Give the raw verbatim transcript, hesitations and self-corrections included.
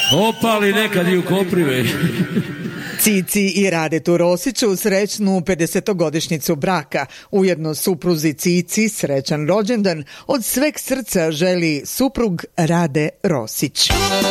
Opali nekad i u Koprive. Cici i Radetu Rosiću srećnu pedesetogodišnjicu braka. Ujedno supruzi Cici srećan rođendan od sveg srca želi suprug Rade Rosić.